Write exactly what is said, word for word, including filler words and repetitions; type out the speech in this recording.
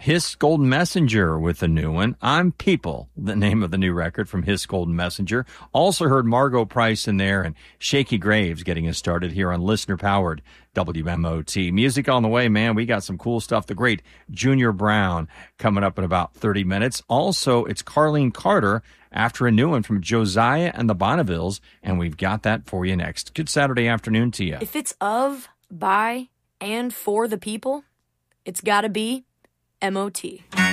Hiss Golden Messenger with a new one. I'm People, the name of the new record from Hiss Golden Messenger. Also heard Margot Price in there and Shaky Graves getting us started here on listener-powered W M O T. Music on the way, man. We got some cool stuff. The great Junior Brown coming up in about thirty minutes. Also, it's Carlene Carter after a new one from Josiah and the Bonnevilles, and we've got that for you next. Good Saturday afternoon to you. If it's of, by, and for the people, it's gotta be M O T.